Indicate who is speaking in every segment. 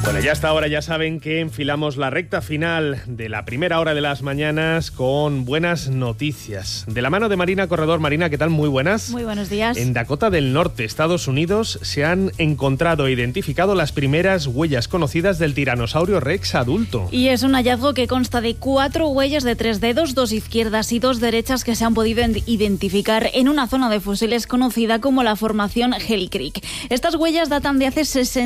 Speaker 1: Bueno, ya hasta ahora ya saben que enfilamos la recta final de la primera hora de las mañanas con buenas noticias. De la mano de Marina Corredor. Marina, ¿qué tal? Muy buenas.
Speaker 2: Muy buenos días.
Speaker 1: En Dakota del Norte, Estados Unidos, se han encontrado e identificado las primeras huellas conocidas del tiranosaurio Rex adulto.
Speaker 2: Y es un hallazgo que consta de 4 huellas de 3 dedos, 2 izquierdas y 2 derechas que se han podido identificar en una zona de fósiles conocida como la formación Hell Creek. Estas huellas datan de hace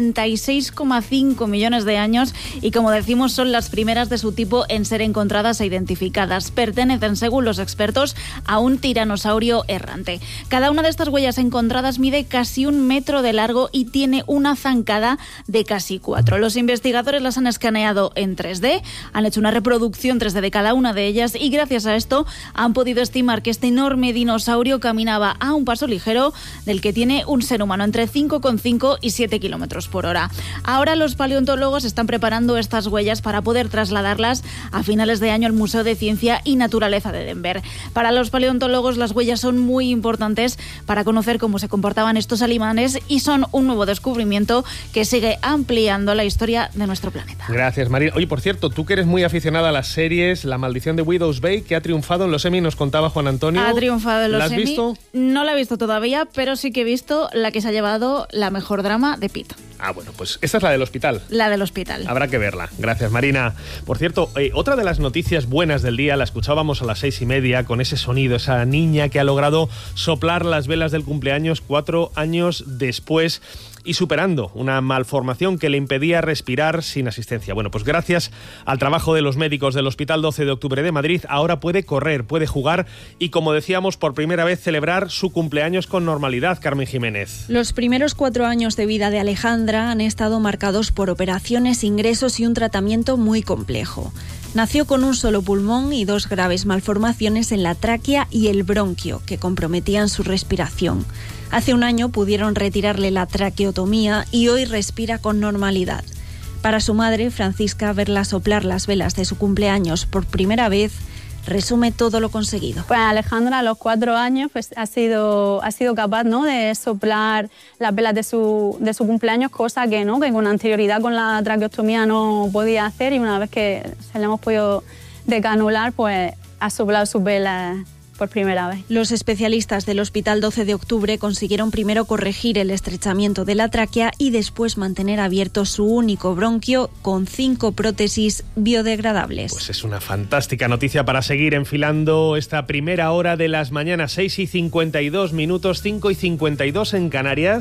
Speaker 2: 66,5 millones de años y, como decimos, son las primeras de su tipo en ser encontradas e identificadas. Pertenecen, según los expertos, a un tiranosaurio errante. Cada una de estas huellas encontradas mide casi 1 metro de largo y tiene una zancada de casi 4. Los investigadores las han escaneado en 3D, han hecho una reproducción 3D de cada una de ellas y gracias a esto han podido estimar que este enorme dinosaurio caminaba a un paso ligero del que tiene un ser humano, entre 5,5 y 7 kilómetros por hora. Ahora los paleontólogos están preparando estas huellas para poder trasladarlas a finales de año al Museo de Ciencia y Naturaleza de Denver. Para los paleontólogos las huellas son muy importantes para conocer cómo se comportaban estos animales y son un nuevo descubrimiento que sigue ampliando la historia de nuestro planeta.
Speaker 1: Gracias, María. Oye, por cierto, tú que eres muy aficionada a las series, La maldición de Widow's Bay, que ha triunfado en los Emmy, nos contaba Juan Antonio.
Speaker 2: Ha triunfado en los Emmy.
Speaker 1: ¿La has visto?
Speaker 2: No la he visto todavía, pero sí que he visto la que se ha llevado la mejor drama de Pitt.
Speaker 1: Ah, bueno, pues esta es la del hospital.
Speaker 2: La del hospital.
Speaker 1: Habrá que verla. Gracias, Marina. Por cierto, otra de las noticias buenas del día la escuchábamos a las 6:30 con ese sonido, esa niña que ha logrado soplar las velas del cumpleaños 4 años después y superando una malformación que le impedía respirar sin asistencia. Bueno, pues gracias al trabajo de los médicos del Hospital 12 de Octubre de Madrid, ahora puede correr, puede jugar y, como decíamos, por primera vez celebrar su cumpleaños con normalidad. Carmen Jiménez.
Speaker 3: Los primeros 4 años de vida de Alejandra han estado marcados por operaciones, ingresos y un tratamiento muy complejo. Nació con un solo pulmón y 2 graves malformaciones en la tráquea y el bronquio que comprometían su respiración. Hace un año pudieron retirarle la traqueotomía y hoy respira con normalidad. Para su madre, Francisca, verla soplar las velas de su cumpleaños por primera vez resume todo lo conseguido.
Speaker 4: Pues Alejandra a los 4 años pues, ha sido capaz, ¿no?, de soplar las velas de su cumpleaños, cosa que con anterioridad con la traqueostomía no podía hacer, y una vez que se le hemos podido decanular, pues ha soplado sus velas por primera vez.
Speaker 3: Los especialistas del Hospital 12 de Octubre consiguieron primero corregir el estrechamiento de la tráquea y después mantener abierto su único bronquio con 5 prótesis biodegradables.
Speaker 1: Pues es una fantástica noticia para seguir enfilando esta primera hora de las mañanas. 6:52 minutos, 5:52 en Canarias.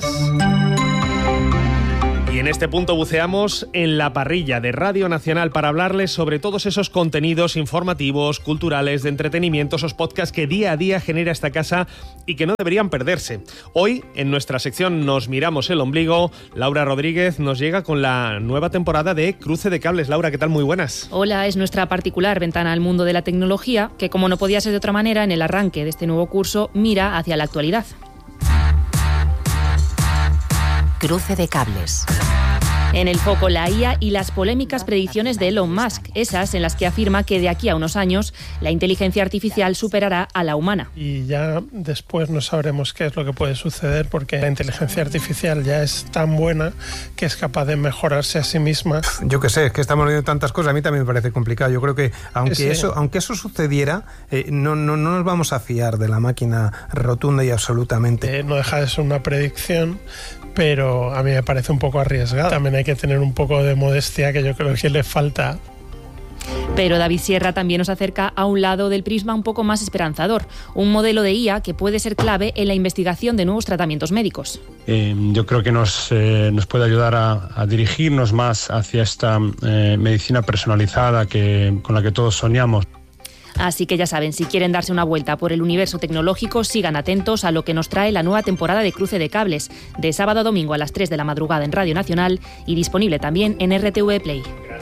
Speaker 1: Y en este punto buceamos en la parrilla de Radio Nacional para hablarles sobre todos esos contenidos informativos, culturales, de entretenimiento, esos podcasts que día a día genera esta casa y que no deberían perderse. Hoy, en nuestra sección Nos miramos el ombligo, Laura Rodríguez nos llega con la nueva temporada de Cruce de Cables. Laura, ¿qué tal? Muy buenas.
Speaker 5: Hola, es nuestra particular ventana al mundo de la tecnología que, como no podía ser de otra manera, en el arranque de este nuevo curso mira hacia la actualidad.
Speaker 6: Cruce de Cables.
Speaker 5: En el foco, la IA y las polémicas predicciones de Elon Musk, esas en las que afirma que de aquí a unos años la inteligencia artificial superará a la humana.
Speaker 7: Y ya después no sabremos qué es lo que puede suceder, porque la inteligencia artificial ya es tan buena que es capaz de mejorarse a sí misma.
Speaker 8: Yo qué sé, es que estamos viendo tantas cosas, a mí también me parece complicado. Yo creo que aunque eso sucediera, no nos vamos a fiar de la máquina rotunda y absolutamente.
Speaker 7: No deja de ser una predicción, pero a mí me parece un poco arriesgada. También hay que tener un poco de modestia, que yo creo que le falta.
Speaker 5: Pero David Sierra también nos acerca a un lado del prisma un poco más esperanzador, un modelo de IA que puede ser clave en la investigación de nuevos tratamientos médicos.
Speaker 9: Yo creo que nos puede ayudar a dirigirnos más hacia esta medicina personalizada con la que todos soñamos.
Speaker 5: Así que ya saben, si quieren darse una vuelta por el universo tecnológico, sigan atentos a lo que nos trae la nueva temporada de Cruce de Cables, de sábado a domingo a las 3 de la madrugada en Radio Nacional y disponible también en RTV Play.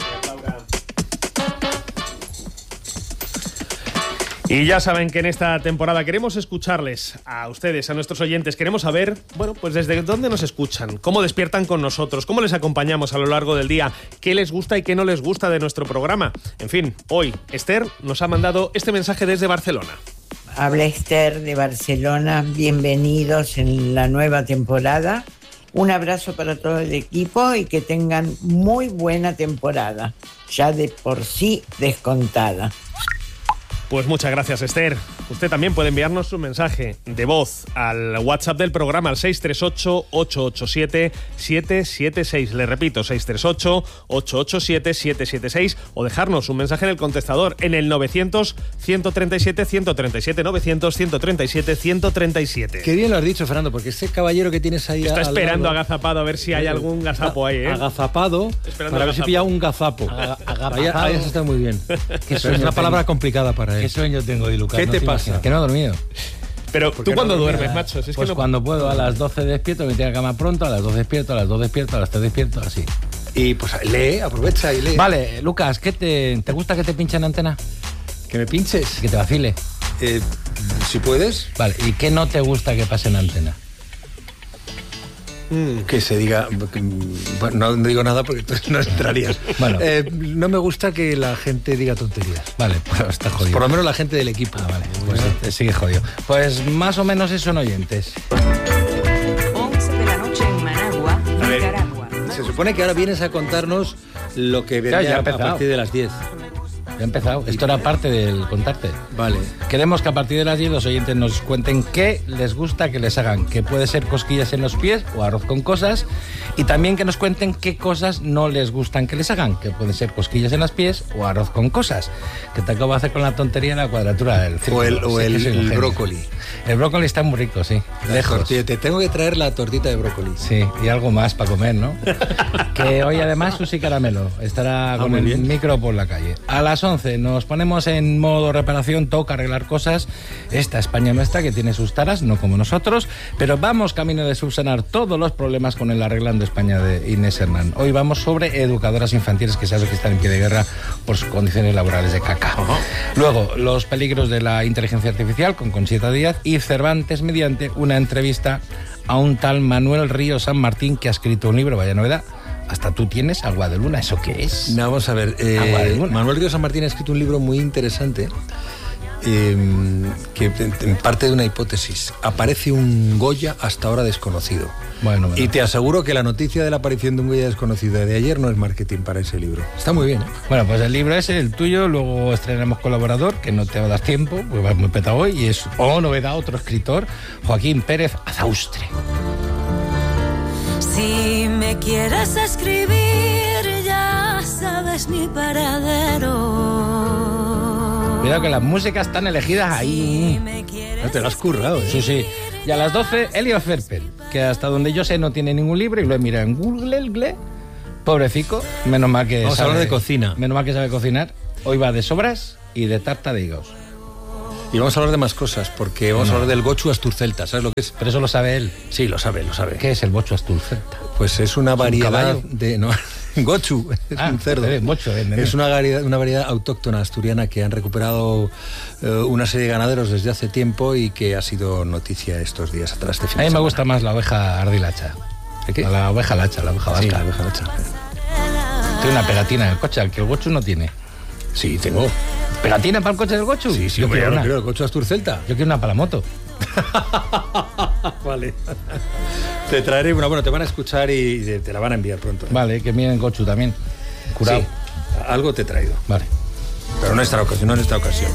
Speaker 1: Y ya saben que en esta temporada queremos escucharles a ustedes, a nuestros oyentes. Queremos saber, pues desde dónde nos escuchan, cómo despiertan con nosotros, cómo les acompañamos a lo largo del día, qué les gusta y qué no les gusta de nuestro programa. En fin, hoy Esther nos ha mandado este mensaje desde Barcelona.
Speaker 10: Habla Esther de Barcelona, bienvenidos en la nueva temporada. Un abrazo para todo el equipo y que tengan muy buena temporada, ya de por sí descontada.
Speaker 1: Pues muchas gracias, Esther. Usted también puede enviarnos su mensaje de voz al WhatsApp del programa al 638-887-776. Le repito, 638-887-776 o dejarnos un mensaje en el contestador en el 900-137-137, 900-137-137.
Speaker 11: Qué bien lo has dicho, Fernando, porque ese caballero que tienes ahí
Speaker 1: está esperando
Speaker 11: lado,
Speaker 1: agazapado a ver si hay algún gazapo ahí, ¿eh?
Speaker 11: Agazapado,
Speaker 1: esperando
Speaker 11: para ver si pilla un gazapo. Ahí está muy bien. Es una palabra complicada para él.
Speaker 12: ¿Qué sueño tengo hoy, Lucas?
Speaker 11: ¿Qué te pasa?
Speaker 12: Que no he dormido.
Speaker 1: Pero tú cuando duermes, macho.
Speaker 12: Pues que no... cuando puedo, a las 12 despierto, me tengo la cama pronto, a las 2 despierto, a las 2 despierto, a las 3 despierto, así.
Speaker 11: Y pues lee, aprovecha y lee.
Speaker 12: Vale, Lucas, ¿qué te gusta que te pinchen antena?
Speaker 11: ¿Que me pinches?
Speaker 12: Que te vacile.
Speaker 11: Si puedes.
Speaker 12: Vale, ¿y qué no te gusta que pase en antena?
Speaker 11: Que se diga... Bueno, no digo nada porque tú no entrarías.
Speaker 12: Bueno.
Speaker 11: No me gusta que la gente diga tonterías.
Speaker 12: Vale, pues está jodido.
Speaker 11: Por lo menos la gente del equipo.
Speaker 12: Ah, vale, pues sigue jodido. Pues más o menos eso son oyentes.
Speaker 6: 11 de la noche en Managua, Nicaragua.
Speaker 11: Se supone que ahora vienes a contarnos lo que vendrá a partir de las 10.
Speaker 12: Ya he empezado. Esto era parte del contarte.
Speaker 11: Vale.
Speaker 12: Queremos que a partir de las 10 los oyentes nos cuenten qué les gusta que les hagan, que puede ser cosquillas en los pies o arroz con cosas, y también que nos cuenten qué cosas no les gustan que les hagan, que puede ser cosquillas en los pies o arroz con cosas. Que te acabo de hacer con la tontería de la cuadratura del círculo.
Speaker 11: O el brócoli.
Speaker 12: El brócoli está muy rico, sí. Lejos.
Speaker 11: Te tengo que traer la tortita de brócoli.
Speaker 12: Sí, y algo más para comer, ¿no? Que hoy además Susi Caramelo estará con el micro por la calle. A las 11 nos ponemos en modo reparación, toca arreglar cosas. Esta España nuestra que tiene sus taras, no como nosotros, pero vamos camino de subsanar todos los problemas con el Arreglando España de Inés Hernán. Hoy vamos sobre educadoras infantiles que sabes que están en pie de guerra por sus condiciones laborales de caca. Luego, los peligros de la inteligencia artificial con Conchita Díaz y Cervantes mediante una entrevista a un tal Manuel Río San Martín que ha escrito un libro, vaya novedad. Hasta tú tienes Agua de Luna, ¿eso qué es?
Speaker 11: No, vamos a ver.
Speaker 12: Agua de Luna.
Speaker 11: Manuel Río San Martín ha escrito un libro muy interesante que parte de una hipótesis. Aparece un Goya hasta ahora desconocido.
Speaker 12: Bueno.
Speaker 11: Y te aseguro que la noticia de la aparición de un Goya desconocido de ayer no es marketing para ese libro. Está muy bien, ¿eh?
Speaker 12: Bueno, pues el libro es el tuyo, luego estrenaremos colaborador, que no te va a dar tiempo, porque vas muy petado hoy, y es, novedad, otro escritor, Joaquín Pérez Azaustre.
Speaker 13: Si me quieres escribir, ya sabes mi paradero.
Speaker 12: Cuidado que las músicas están elegidas ahí.
Speaker 11: No te lo has currado, ¿eh?
Speaker 12: Sí, sí. Y a las 12, Elio Ferpel, que hasta donde yo sé no tiene ningún libro y lo he mirado en Google. Pobrecico, menos mal que
Speaker 11: Vamos a hablar de cocina.
Speaker 12: Menos mal que sabe cocinar. Hoy va de sobras y de tarta de higos.
Speaker 11: Y vamos a hablar de más cosas, porque vamos a hablar del gochu asturcelta, ¿sabes lo que es?
Speaker 12: Pero eso lo sabe él.
Speaker 11: Sí, lo sabe.
Speaker 12: ¿Qué es el gochu asturcelta?
Speaker 11: Pues es una variedad de... No, gochu, es un cerdo. Es una variedad autóctona asturiana que han recuperado una serie de ganaderos desde hace tiempo y que ha sido noticia estos días atrás.
Speaker 12: A mí me gusta más la oveja ardilacha.
Speaker 11: ¿De qué?
Speaker 12: La oveja lacha, la oveja vasca.
Speaker 11: Sí, la oveja lacha.
Speaker 12: Tiene una pegatina en el coche, al que el gochu no tiene.
Speaker 11: Sí, tengo.
Speaker 12: ¿Pegatina para el coche del gochu?
Speaker 11: Sí, yo quiero el gochu asturcelta.
Speaker 12: Yo quiero una para la moto.
Speaker 11: Vale. Te traeré una, te van a escuchar y te la van a enviar pronto.
Speaker 12: Vale, que miren gochu también. Curado.
Speaker 11: Sí, algo te he traído.
Speaker 12: Vale.
Speaker 11: Pero no en esta ocasión,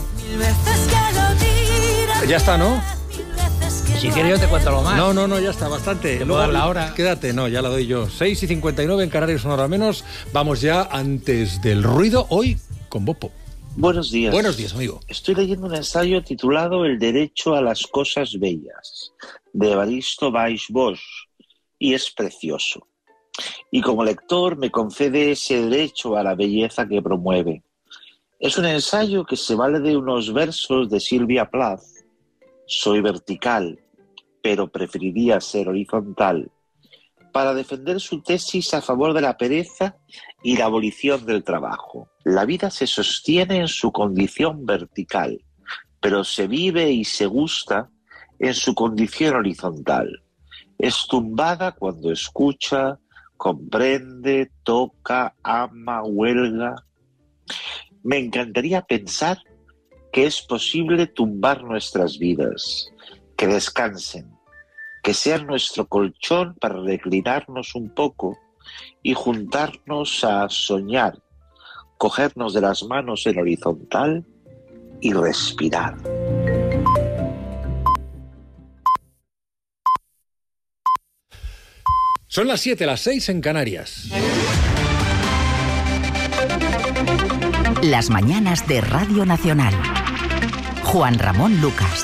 Speaker 11: Ya está, ¿no?
Speaker 12: Si quieres yo te cuento lo más.
Speaker 11: No, ya está, bastante.
Speaker 12: ¿Te puedo dar la hora?
Speaker 11: Quédate, ya la doy yo. 6:59 en Canarias, una hora menos. Vamos ya antes del ruido, hoy con Bopo.
Speaker 14: Buenos días.
Speaker 11: Buenos días, amigo.
Speaker 14: Estoy leyendo un ensayo titulado El derecho a las cosas bellas, de Evaristo Baix-Bosch, y es precioso. Y como lector me concede ese derecho a la belleza que promueve. Es un ensayo que se vale de unos versos de Silvia Plath. Soy vertical, pero preferiría ser horizontal, para defender su tesis a favor de la pereza y la abolición del trabajo. La vida se sostiene en su condición vertical, pero se vive y se gusta en su condición horizontal. Es tumbada cuando escucha, comprende, toca, ama, huelga. Me encantaría pensar que es posible tumbar nuestras vidas, que descansen, que sean nuestro colchón para reclinarnos un poco y juntarnos a soñar, cogernos de las manos en horizontal y respirar.
Speaker 11: Son las 7, las 6 en Canarias.
Speaker 15: Las mañanas de Radio Nacional. Juan Ramón Lucas.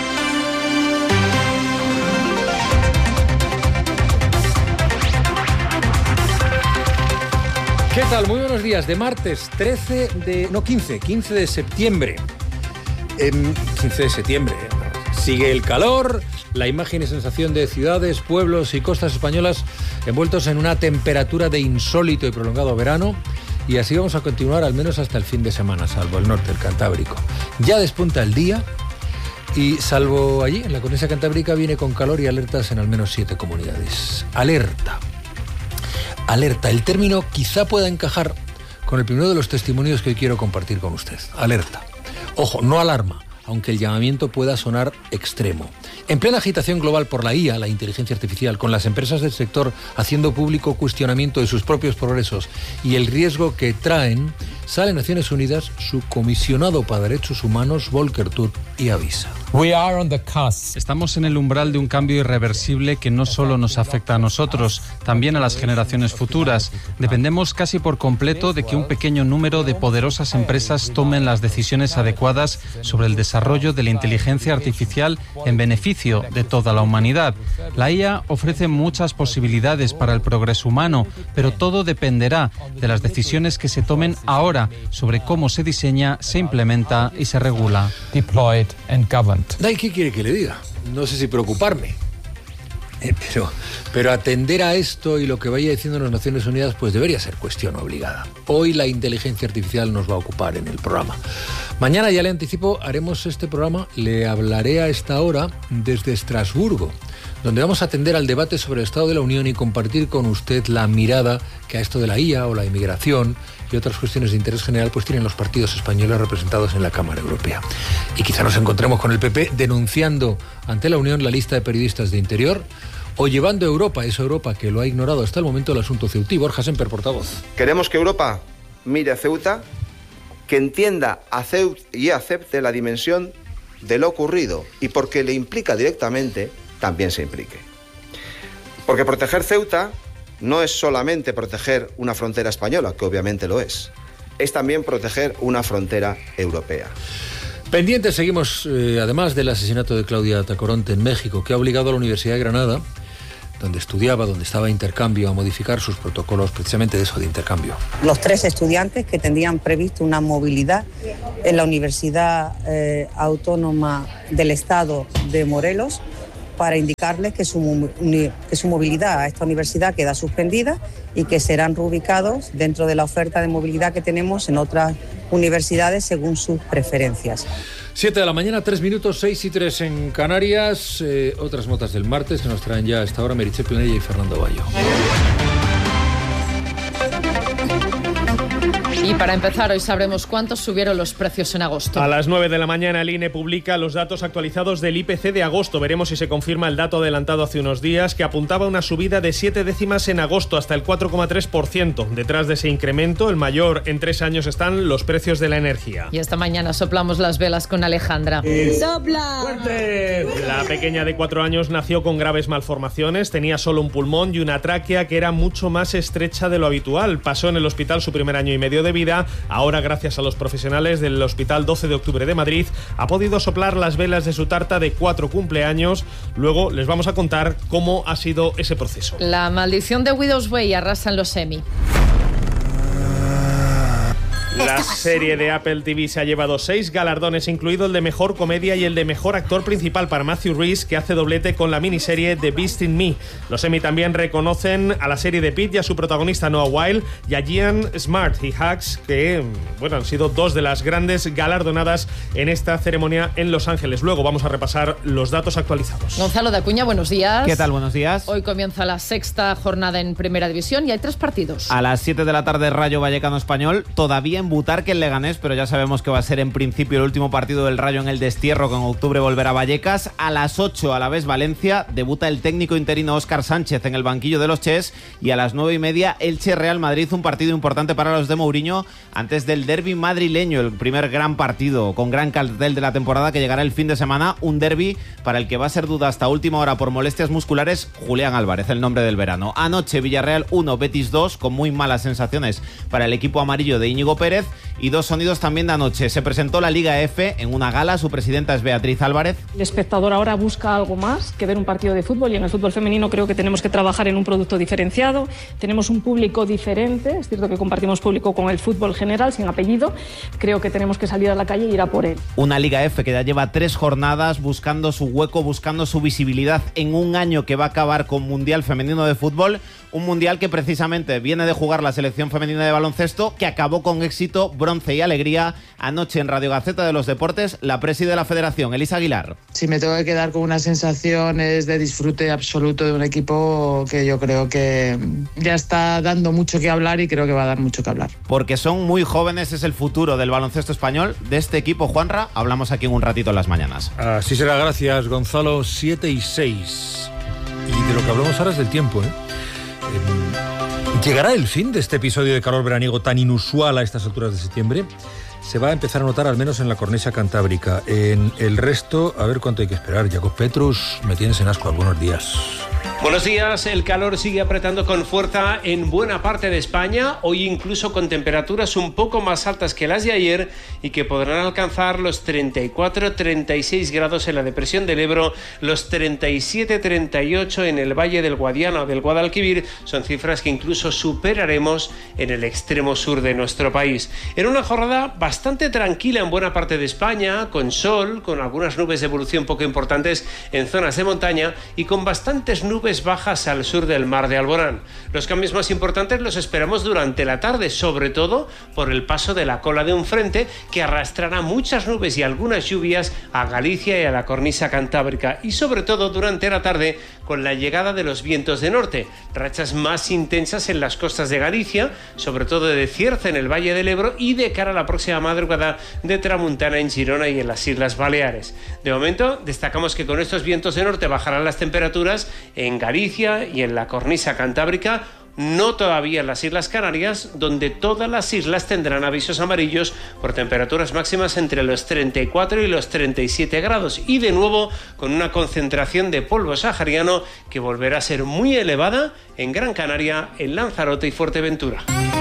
Speaker 11: ¿Qué tal? Muy buenos días. De martes 15 de septiembre. 15 de septiembre. Sigue el calor, la imagen y sensación de ciudades, pueblos y costas españolas envueltos en una temperatura de insólito y prolongado verano. Y así vamos a continuar al menos hasta el fin de semana, salvo el norte, el Cantábrico. Ya despunta el día y salvo allí, en la cornisa cantábrica, viene con calor y alertas en al menos 7 comunidades. Alerta. Alerta. El término quizá pueda encajar con el primero de los testimonios que hoy quiero compartir con usted. Alerta. Ojo, no alarma, aunque el llamamiento pueda sonar extremo. En plena agitación global por la IA, la inteligencia artificial, con las empresas del sector haciendo público cuestionamiento de sus propios progresos y el riesgo que traen, sale Naciones Unidas su comisionado para derechos humanos, Volker Turk, y avisa.
Speaker 16: Estamos en el umbral de un cambio irreversible que no solo nos afecta a nosotros, también a las generaciones futuras. Dependemos casi por completo de que un pequeño número de poderosas empresas tomen las decisiones adecuadas sobre el desarrollo de la inteligencia artificial en beneficio de toda la humanidad. La IA ofrece muchas posibilidades para el progreso humano, pero todo dependerá de las decisiones que se tomen ahora sobre cómo se diseña, se implementa y se regula.
Speaker 11: Deployed and governed. ¿Qué quiere que le diga? No sé si preocuparme. Pero atender a esto y lo que vaya diciendo las Naciones Unidas, pues debería ser cuestión obligada. Hoy la inteligencia artificial nos va a ocupar en el programa. Mañana, ya le anticipo, haremos este programa, le hablaré a esta hora desde Estrasburgo, donde vamos a atender al debate sobre el Estado de la Unión y compartir con usted la mirada que a esto de la IA o la inmigración y otras cuestiones de interés general pues tienen los partidos españoles representados en la Cámara Europea. Y quizá nos encontremos con el PP denunciando ante la Unión la lista de periodistas de Interior o llevando a Europa, esa Europa que lo ha ignorado hasta el momento, el asunto ceutí. Borja Semper, portavoz.
Speaker 17: Queremos que Europa mire a Ceuta, que entienda a Ceuta y acepte la dimensión de lo ocurrido y porque le implica directamente, también se implique. Porque proteger Ceuta no es solamente proteger una frontera española, que obviamente lo es también proteger una frontera europea.
Speaker 11: Pendientes seguimos, además del asesinato de Claudia Tacoronte en México, que ha obligado a la Universidad de Granada, donde estudiaba, donde estaba de intercambio, a modificar sus protocolos precisamente de eso, de intercambio.
Speaker 18: Los 3 estudiantes que tenían previsto una movilidad en la Universidad Autónoma del Estado de Morelos, para indicarles que su movilidad a esta universidad queda suspendida y que serán reubicados dentro de la oferta de movilidad que tenemos en otras universidades según sus preferencias.
Speaker 11: 7 de la mañana, 3 minutos, 6 y 3 en Canarias. Otras notas del martes que nos traen ya a esta hora Meritxell Planella y Fernando Bayo.
Speaker 19: Y para empezar, hoy sabremos cuántos subieron los precios en agosto.
Speaker 1: A las 9 de la mañana el INE publica los datos actualizados del IPC de agosto. Veremos si se confirma el dato adelantado hace unos días, que apuntaba a una subida de 7 décimas en agosto, hasta el 4,3%. Detrás de ese incremento, el mayor en 3 años, están los precios de la energía.
Speaker 19: Y esta mañana soplamos las velas con Alejandra.
Speaker 1: ¡Sopla! ¡Fuerte! La pequeña de 4 años nació con graves malformaciones, tenía solo un pulmón y una tráquea que era mucho más estrecha de lo habitual. Pasó en el hospital su primer año y medio de vida. Ahora, gracias a los profesionales del Hospital 12 de Octubre de Madrid, ha podido soplar las velas de su tarta de 4 cumpleaños. Luego les vamos a contar cómo ha sido ese proceso.
Speaker 19: La maldición de Widow's Way arrasa en los Emmy.
Speaker 1: La serie de Apple TV se ha llevado 6 galardones, incluido el de Mejor Comedia y el de Mejor Actor Principal para Matthew Rhys, que hace doblete con la miniserie The Beast in Me. Los Emmy también reconocen a la serie de Pitt y a su protagonista Noah Wyle y a Gian Smart y Hacks, que han sido 2 de las grandes galardonadas en esta ceremonia en Los Ángeles. Luego vamos a repasar los datos actualizados.
Speaker 19: Gonzalo de Acuña, buenos días.
Speaker 20: ¿Qué tal? Buenos días.
Speaker 19: Hoy comienza la 6ª jornada en Primera División y hay 3 partidos.
Speaker 20: A las 7 de la tarde, Rayo Vallecano Español, todavía en en Butarque, en Leganés, pero ya sabemos que va a ser en principio el último partido del Rayo en el destierro, que en octubre volverá a Vallecas. A las 8, a la vez Valencia, debuta el técnico interino Óscar Sánchez en el banquillo de los Ches, y a las 9:30 Elche-Real Madrid, un partido importante para los de Mourinho antes del derbi madrileño, el primer gran partido con gran cartel de la temporada que llegará el fin de semana, un derbi para el que va a ser duda hasta última hora por molestias musculares Julián Álvarez, el nombre del verano. Anoche Villarreal 1, Betis 2, con muy malas sensaciones para el equipo amarillo de Íñigo Pérez, y dos sonidos también de anoche. Se presentó la Liga F en una gala, su presidenta es Beatriz Álvarez.
Speaker 21: El espectador ahora busca algo más que ver un partido de fútbol, y en el fútbol femenino creo que tenemos que trabajar en un producto diferenciado. Tenemos un público diferente, es cierto que compartimos público con el fútbol general sin apellido, creo que tenemos que salir a la calle e ir a por él.
Speaker 20: Una Liga F que ya lleva 3 jornadas buscando su hueco, buscando su visibilidad en un año que va a acabar con Mundial Femenino de Fútbol, un Mundial que precisamente viene de jugar la selección femenina de baloncesto, que acabó con éxito, bronce y alegría. Anoche en Radio Gaceta de los Deportes, la presi de la Federación, Elisa Aguilar.
Speaker 22: Si me tengo que quedar con unas sensaciones de disfrute absoluto de un equipo que yo creo que ya está dando mucho que hablar, y creo que va a dar mucho que hablar.
Speaker 20: Porque son muy jóvenes, es el futuro del baloncesto español. De este equipo, Juanra, hablamos aquí en Un Ratito en las Mañanas.
Speaker 11: Así será, gracias Gonzalo. 7:06. Y de lo que hablamos ahora es del tiempo, ¿Llegará el fin de este episodio de calor veraniego tan inusual a estas alturas de septiembre? Se va a empezar a notar al menos en la cornisa cantábrica. En el resto, a ver cuánto hay que esperar. Jacob Petrus, me tienes en asco algunos días.
Speaker 23: Buenos días, el calor sigue apretando con fuerza en buena parte de España, hoy incluso con temperaturas un poco más altas que las de ayer y que podrán alcanzar los 34-36 grados en la depresión del Ebro, los 37-38 en el Valle del Guadiana o del Guadalquivir, son cifras que incluso superaremos en el extremo sur de nuestro país. En una jornada bastante tranquila en buena parte de España, con sol, con algunas nubes de evolución poco importantes en zonas de montaña y con bastantes nubes bajas al sur del mar de Alborán. Los cambios más importantes los esperamos durante la tarde, sobre todo por el paso de la cola de un frente que arrastrará muchas nubes y algunas lluvias a Galicia y a la cornisa cantábrica, y sobre todo durante la tarde con la llegada de los vientos de norte, rachas más intensas en las costas de Galicia, sobre todo de Cierza en el Valle del Ebro, y de cara a la próxima madrugada de tramuntana en Girona y en las Islas Baleares. De momento destacamos que con estos vientos de norte bajarán las temperaturas en Galicia y en la cornisa cantábrica, no todavía en las Islas Canarias, donde todas las islas tendrán avisos amarillos por temperaturas máximas entre los 34 y los 37 grados, y de nuevo con una concentración de polvo sahariano que volverá a ser muy elevada en Gran Canaria, en Lanzarote y Fuerteventura.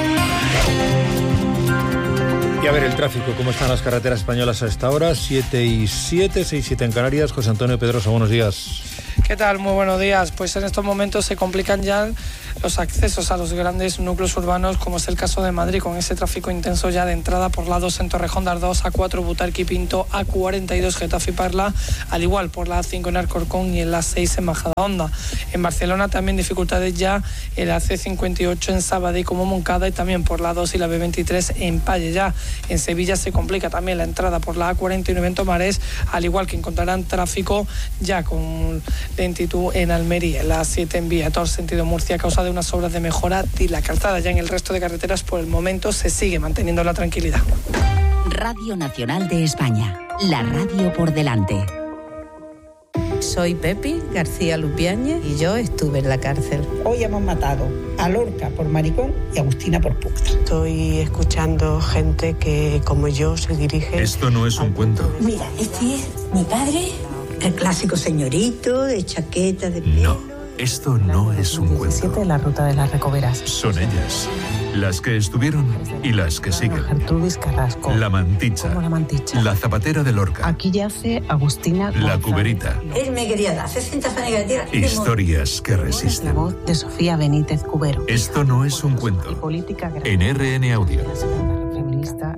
Speaker 11: Y a ver el tráfico, ¿cómo están las carreteras españolas a esta hora? 7:07, 6:07 en Canarias. José Antonio Pedrosa, buenos días.
Speaker 24: ¿Qué tal? Muy buenos días. Pues en estos momentos se complican ya los accesos a los grandes núcleos urbanos, como es el caso de Madrid, con ese tráfico intenso ya de entrada por la 2 en Torrejón de Ardoz, A4 Butarque y Pinto, A42 Getafe y Parla, al igual por la A5 en Alcorcón y en la 6 en Majadahonda. En Barcelona también dificultades ya en la C58 en Sabadell como Moncada, y también por la 2 y la B23 en Palle. Ya en Sevilla se complica también la entrada por la A49 en Tomares, al igual que encontrarán tráfico ya con lentitud en Almería, la A7 en Vía Tor sentido Murcia, a causa de unas obras de mejora y la calzada. Ya en el resto de carreteras por el momento se sigue manteniendo la tranquilidad.
Speaker 15: Radio Nacional de España, la radio por delante.
Speaker 25: Soy Pepi García Lupiáñez y yo estuve en la cárcel.
Speaker 26: Hoy hemos matado a Lorca por maricón y a Agustina por puta.
Speaker 27: Estoy escuchando gente que, como yo, se dirige...
Speaker 28: Esto no es un cuento.
Speaker 26: Mira, este es mi padre, el clásico señorito de chaqueta de pelo.
Speaker 28: No. Esto no es un cuento.
Speaker 27: La ruta de las Recoveras.
Speaker 28: Son ellas, las que estuvieron y las que siguen.
Speaker 27: Gertrudis Carrasco.
Speaker 28: La Manticha.
Speaker 27: Como la Manticha.
Speaker 28: La Zapatera de Lorca.
Speaker 27: Aquí yace Agustina González.
Speaker 28: La Cuberita.
Speaker 26: Él me quería dar 60 fanes negativas.
Speaker 28: Historias que resisten.
Speaker 27: La voz de Sofía Benítez Cubero.
Speaker 28: Esto no es un cuento.
Speaker 27: Y política
Speaker 28: en RN Audio.
Speaker 27: La segunda feminista.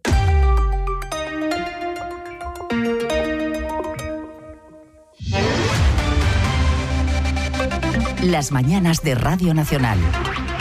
Speaker 15: Las mañanas de Radio Nacional.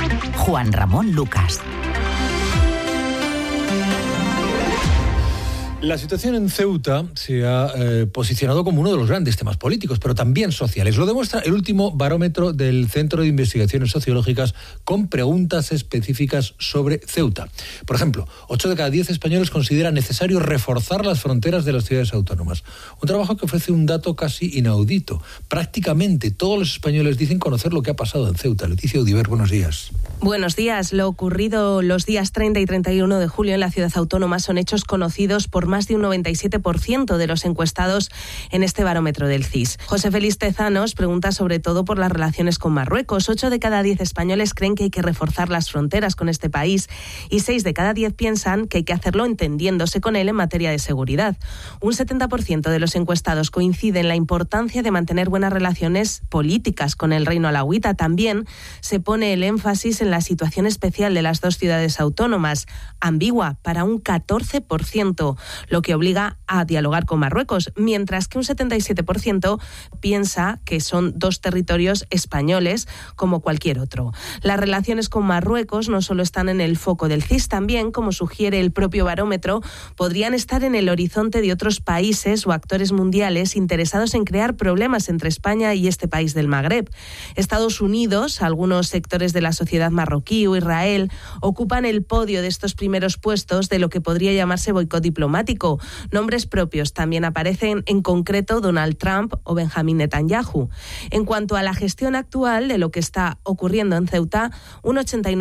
Speaker 15: Juan Ramón Lucas.
Speaker 11: La situación en Ceuta se ha posicionado como uno de los grandes temas políticos, pero también sociales. Lo demuestra el último barómetro del Centro de Investigaciones Sociológicas con preguntas específicas sobre Ceuta. Por ejemplo, 8 de cada 10 españoles consideran necesario reforzar las fronteras de las ciudades autónomas. Un trabajo que ofrece un dato casi inaudito. Prácticamente todos los españoles dicen conocer lo que ha pasado en Ceuta. Leticia Udiver, buenos días.
Speaker 2: Buenos días. Lo ocurrido los días 30 y 31 de julio en la ciudad autónoma son hechos conocidos por más de un 97% de los encuestados en este barómetro del CIS. José Félix Tezanos pregunta sobre todo por las relaciones con Marruecos. 8 de cada 10 españoles creen que hay que reforzar las fronteras con este país y 6 de cada 10 piensan que hay que hacerlo entendiéndose con él en materia de seguridad. Un 70% de los encuestados coincide en la importancia de mantener buenas relaciones políticas con el reino alauita. También se pone el énfasis en la situación especial de las dos ciudades autónomas, ambigua para un 14%, lo que obliga a dialogar con Marruecos, mientras que un 77% piensa que son dos territorios españoles como cualquier otro. Las relaciones con Marruecos no solo están en el foco del CIS, también, como sugiere el propio barómetro, podrían estar en el horizonte de otros países o actores mundiales interesados en crear problemas entre España y este país del Magreb. Estados Unidos, algunos sectores de la sociedad marroquí o Israel ocupan el podio de estos primeros puestos de lo que podría llamarse boicot diplomático. Nombres propios también aparecen, en concreto Donald Trump o Benjamín Netanyahu. En cuanto a la gestión actual de lo que está ocurriendo en Ceuta, un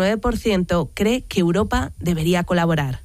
Speaker 2: 89% cree que Europa debería colaborar.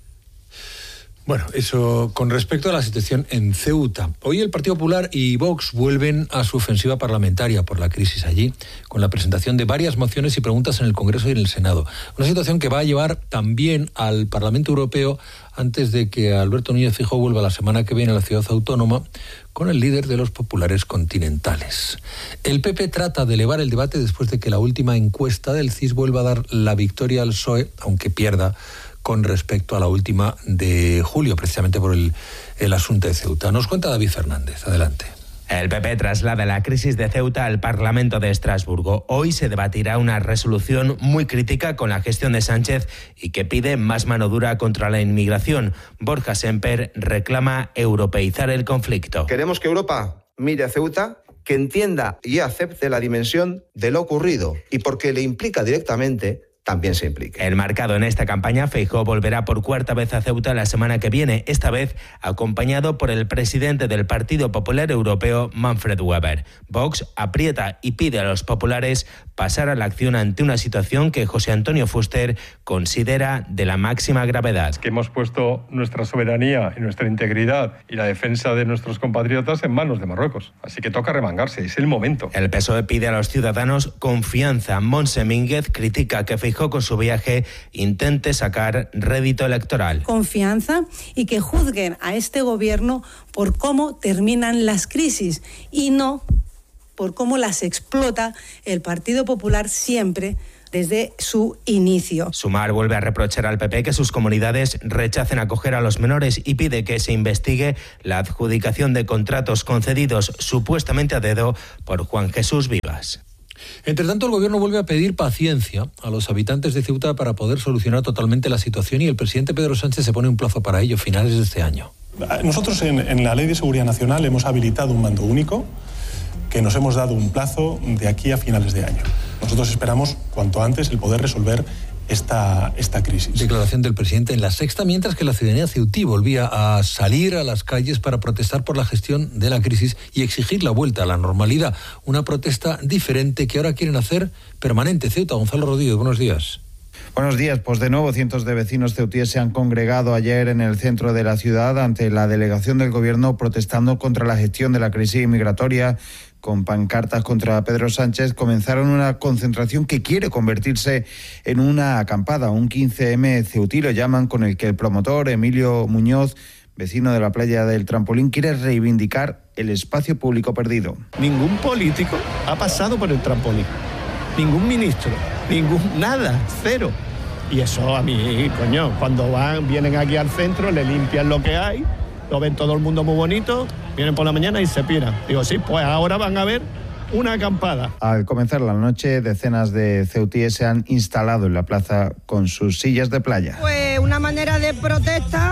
Speaker 11: Bueno, eso con respecto a la situación en Ceuta. Hoy el Partido Popular y Vox vuelven a su ofensiva parlamentaria por la crisis allí, con la presentación de varias mociones y preguntas en el Congreso y en el Senado. Una situación que va a llevar también al Parlamento Europeo antes de que Alberto Núñez Feijóo vuelva la semana que viene a la ciudad autónoma con el líder de los populares continentales. El PP trata de elevar el debate después de que la última encuesta del CIS vuelva a dar la victoria al PSOE, aunque pierda con respecto a la última de julio, precisamente por el asunto de Ceuta. Nos cuenta David Fernández. Adelante.
Speaker 3: El PP traslada la crisis de Ceuta al Parlamento de Estrasburgo. Hoy se debatirá una resolución muy crítica con la gestión de Sánchez y que pide más mano dura contra la inmigración. Borja Semper reclama europeizar el conflicto.
Speaker 17: Queremos que Europa mire a Ceuta, que entienda y acepte la dimensión de lo ocurrido y porque le implica directamente, también se implique.
Speaker 3: Enmarcado en esta campaña, Feijóo volverá por cuarta vez a Ceuta la semana que viene, esta vez acompañado por el presidente del Partido Popular Europeo, Manfred Weber. Vox aprieta y pide a los populares pasar a la acción ante una situación que José Antonio Fuster considera de la máxima gravedad.
Speaker 4: Que hemos puesto nuestra soberanía y nuestra integridad y la defensa de nuestros compatriotas en manos de Marruecos. Así que toca remangarse, es el momento.
Speaker 3: El PSOE pide a los ciudadanos confianza. Montse Mínguez critica que Feijóo con su viaje intente sacar rédito electoral.
Speaker 5: Confianza y que juzguen a este gobierno por cómo terminan las crisis y no por cómo las explota el Partido Popular siempre desde su inicio.
Speaker 3: Sumar vuelve a reprochar al PP que sus comunidades rechacen acoger a los menores y pide que se investigue la adjudicación de contratos concedidos supuestamente a dedo por Juan Jesús Vivas.
Speaker 11: Entre tanto, el gobierno vuelve a pedir paciencia a los habitantes de Ceuta para poder solucionar totalmente la situación y el presidente Pedro Sánchez se pone un plazo para ello, finales de este año.
Speaker 7: Nosotros en la Ley de Seguridad Nacional hemos habilitado un mando único que nos hemos dado un plazo de aquí a finales de año. Nosotros esperamos cuanto antes el poder resolver esta crisis.
Speaker 11: Declaración del presidente en La Sexta, mientras que la ciudadanía ceutí volvía a salir a las calles para protestar por la gestión de la crisis y exigir la vuelta a la normalidad. Una protesta diferente que ahora quieren hacer permanente. Ceuta, Gonzalo Rodríguez, buenos días.
Speaker 8: Buenos días. Pues de nuevo cientos de vecinos ceutíes se han congregado ayer en el centro de la ciudad ante la delegación del gobierno protestando contra la gestión de la crisis migratoria. Con pancartas contra Pedro Sánchez comenzaron una concentración que quiere convertirse en una acampada, un 15M ceutí lo llaman, con el que el promotor Emilio Muñoz, vecino de la playa del Trampolín, quiere reivindicar el espacio público perdido.
Speaker 9: Ningún político ha pasado por el Trampolín, ningún ministro, nada, cero. Y eso a mí, cuando vienen aquí al centro, le limpian lo que hay, lo ven todo el mundo muy bonito, vienen por la mañana y se piran. Digo, sí, pues ahora van a ver una acampada.
Speaker 8: Al comenzar la noche, decenas de ceutíes se han instalado en la plaza con sus sillas de playa.
Speaker 10: Pues una manera de protesta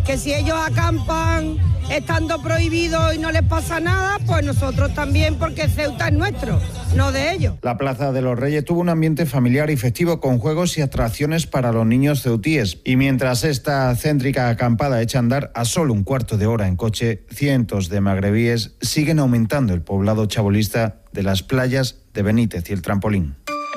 Speaker 1: que si ellos acampan estando prohibidos y no les pasa nada, pues nosotros también, porque Ceuta es nuestro, no de ellos.
Speaker 8: La Plaza de los Reyes tuvo un ambiente familiar y festivo con juegos y atracciones para los niños ceutíes. Y mientras esta céntrica acampada echa a andar a solo un cuarto de hora en coche, cientos de magrebíes siguen aumentando el poblado chabolista de las playas de Benítez y el Trampolín.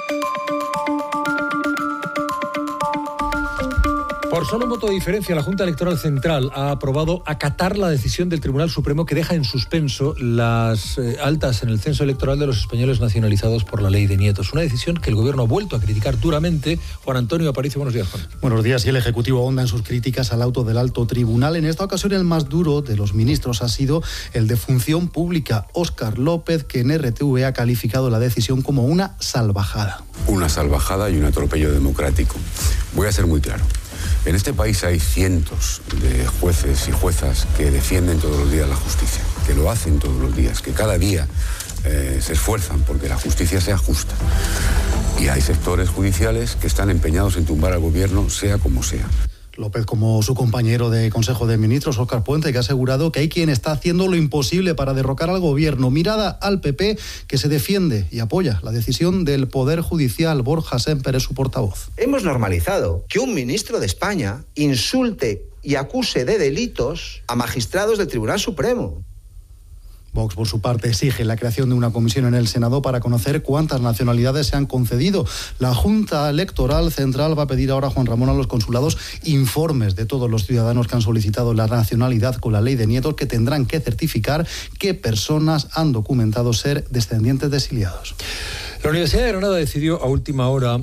Speaker 6: Por solo un voto de diferencia, la Junta Electoral Central ha aprobado acatar la decisión del Tribunal Supremo que deja en suspenso las altas en el censo electoral de los españoles nacionalizados por la ley de nietos. Una decisión que el Gobierno ha vuelto a criticar duramente. Juan Antonio Aparicio, buenos días, Juan.
Speaker 10: Buenos días. Y el Ejecutivo ahonda en sus críticas al auto del Alto Tribunal. En esta ocasión, el más duro de los ministros ha sido el de Función Pública, Óscar López, que en RTV ha calificado la decisión como una salvajada.
Speaker 12: Una salvajada y un atropello democrático. Voy a ser muy claro. En este país hay cientos de jueces y juezas que defienden todos los días la justicia, que lo hacen todos los días, que cada día se esfuerzan porque la justicia sea justa. Y hay sectores judiciales que están empeñados en tumbar al gobierno, sea como sea.
Speaker 10: López, como su compañero de Consejo de Ministros, Óscar Puente, que ha asegurado que hay quien está haciendo lo imposible para derrocar al gobierno. Mirada al PP, que se defiende y apoya la decisión del Poder Judicial. Borja Semper es su portavoz.
Speaker 13: Hemos normalizado que un ministro de España insulte y acuse de delitos a magistrados del Tribunal Supremo.
Speaker 10: Vox, por su parte, exige la creación de una comisión en el Senado para conocer cuántas nacionalidades se han concedido. La Junta Electoral Central va a pedir ahora, Juan Ramón, a los consulados informes de todos los ciudadanos que han solicitado la nacionalidad con la ley de nietos, que tendrán que certificar qué personas han documentado ser descendientes de exiliados.
Speaker 6: La Universidad de Granada decidió a última hora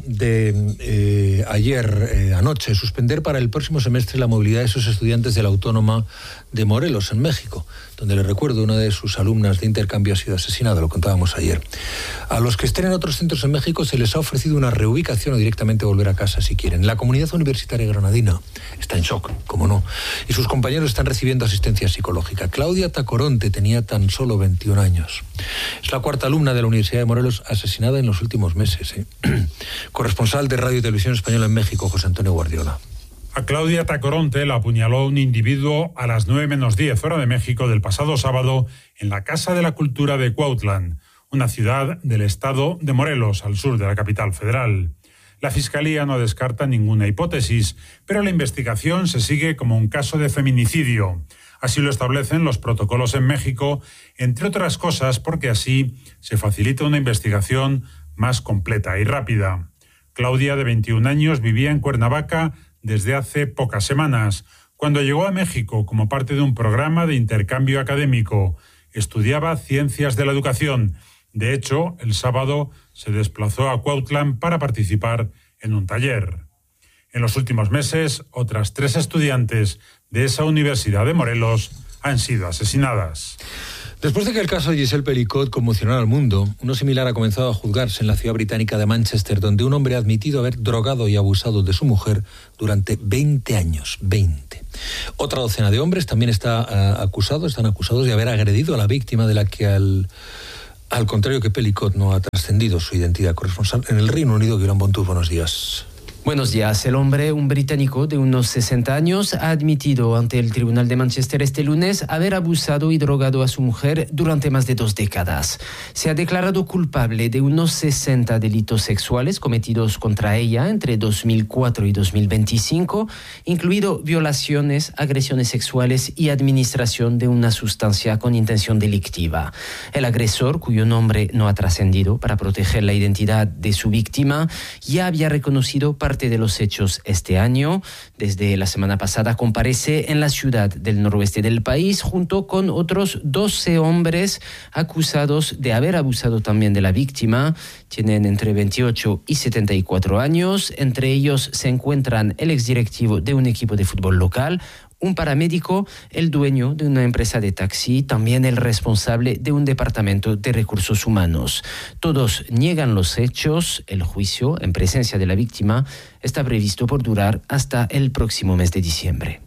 Speaker 6: de ayer anoche suspender para el próximo semestre la movilidad de sus estudiantes de la Autónoma de Morelos, en México, donde, le recuerdo, una de sus alumnas de intercambio ha sido asesinada, lo contábamos ayer. A los que estén en otros centros en México se les ha ofrecido una reubicación o directamente volver a casa si quieren. La comunidad universitaria granadina está en shock, como no, y sus compañeros están recibiendo asistencia psicológica. Claudia Tacoronte tenía tan solo 21 años. Es la cuarta alumna de la Universidad de Morelos asesinada en los últimos meses. Corresponsal de Radio y Televisión Española en México, José Antonio Guardiola.
Speaker 14: A Claudia Tacoronte la apuñaló un individuo a las 9:10 hora de México del pasado sábado en la Casa de la Cultura de Cuautlan, una ciudad del estado de Morelos, al sur de la capital federal. La Fiscalía no descarta ninguna hipótesis, pero la investigación se sigue como un caso de feminicidio. Así lo establecen los protocolos en México, entre otras cosas porque así se facilita una investigación más completa y rápida. Claudia, de 21 años, vivía en Cuernavaca desde hace pocas semanas, cuando llegó a México como parte de un programa de intercambio académico. Estudiaba Ciencias de la Educación. De hecho, el sábado se desplazó a Cuautlan para participar en un taller. En los últimos meses, otras 3 estudiantes de esa Universidad de Morelos han sido asesinadas.
Speaker 6: Después de que el caso de Giselle Pelicot conmocionara al mundo, uno similar ha comenzado a juzgarse en la ciudad británica de Manchester, donde un hombre ha admitido haber drogado y abusado de su mujer durante 20 años. 20. Otra docena de hombres también están acusados de haber agredido a la víctima, de la que al contrario que Pelicot no ha trascendido su identidad. Corresponsal en el Reino Unido, Guillermo Bontus, buenos días.
Speaker 16: Buenos días. El hombre, un británico de unos 60 años, ha admitido ante el Tribunal de Manchester este lunes haber abusado y drogado a su mujer durante más de 2 décadas. Se ha declarado culpable de unos 60 delitos sexuales cometidos contra ella entre 2004 y 2025, incluido violaciones, agresiones sexuales y administración de una sustancia con intención delictiva. El agresor, cuyo nombre no ha trascendido para proteger la identidad de su víctima, ya había reconocido parte de los hechos este año. Desde la semana pasada comparece en la ciudad del noroeste del país junto con otros 12 hombres acusados de haber abusado también de la víctima. Tienen entre 28 y 74 años. Entre ellos se encuentran el exdirectivo de un equipo de fútbol local, un paramédico, el dueño de una empresa de taxi, también el responsable de un departamento de recursos humanos. Todos niegan los hechos. El juicio, en presencia de la víctima, está previsto por durar hasta el próximo mes de diciembre.